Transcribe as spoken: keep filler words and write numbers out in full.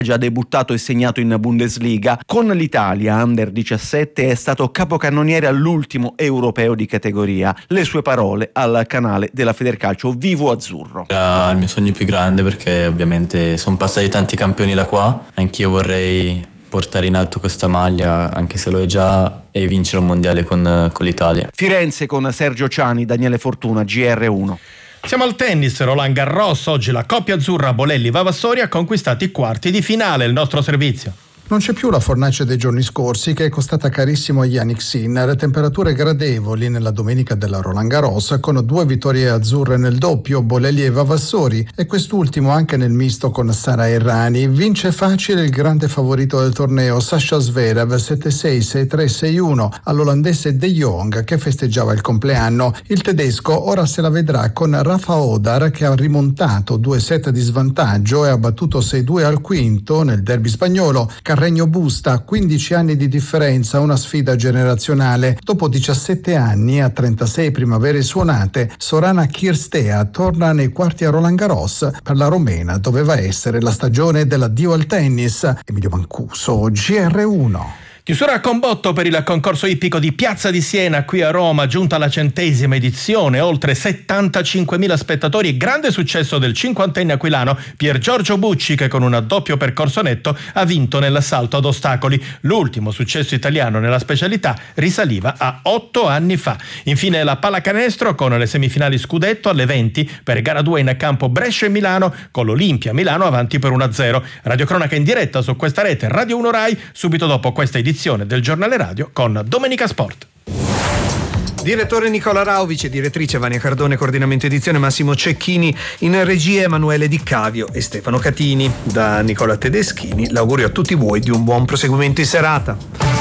già debuttato e segnato in Bundesliga. Con l'Italia under diciassette è stato capocannoniere all'ultimo europeo di categoria. Le sue parole al canale della Federcalcio Vivo Azzurro. Era il mio sogno più grande, perché ovviamente sono passati tanti campioni da qua. Anch'io vorrei portare in alto questa maglia, anche se lo è già, e vincere un mondiale con, con l'Italia. Firenze con Sergio Ciani, Daniele Fortuna, G R uno. Siamo al tennis, Roland Garros. Oggi la coppia azzurra Bolelli-Vavassori ha conquistato i quarti di finale. Il nostro servizio. Non c'è più la fornace dei giorni scorsi, che è costata carissimo a Jannik Sinner. Temperature gradevoli nella domenica della Roland Garros, con due vittorie azzurre nel doppio, Bolelli e Vavassori, e quest'ultimo anche nel misto con Sara Errani. Vince facile il grande favorito del torneo, Sasha Zverev, sette sei, sei tre, sei uno, all'olandese De Jong, che festeggiava il compleanno. Il tedesco ora se la vedrà con Rafa Odar, che ha rimontato due set di svantaggio e ha battuto sei due al quinto nel derby spagnolo. Carregno Busta, quindici anni di differenza, una sfida generazionale. Dopo diciassette anni, a trentasei primavere suonate, Sorana Cirstea torna nei quarti a Roland Garros. Per la romena doveva essere la stagione dell'addio al tennis. Emilio Mancuso, G R uno. Chiusura a Combotto per il concorso ippico di Piazza di Siena qui a Roma, giunta alla centesima edizione, oltre settantacinquemila spettatori e grande successo del cinquantenne aquilano Pier Giorgio Bucci, che con un doppio percorso netto ha vinto nel salto ad ostacoli. L'ultimo successo italiano nella specialità risaliva a otto anni fa. Infine la pallacanestro con le semifinali scudetto alle venti per gara due in campo Brescia e Milano, con l'Olimpia Milano avanti per uno a zero. Radiocronaca in diretta su questa rete Radio uno Rai, subito dopo questa edizione del giornale radio con Domenica Sport. Direttore Nicola Rau, vice direttrice Vania Cardone, coordinamento edizione Massimo Cecchini, in regia Emanuele Di Cavio e Stefano Catini. Da Nicola Tedeschini l'augurio a tutti voi di un buon proseguimento in serata.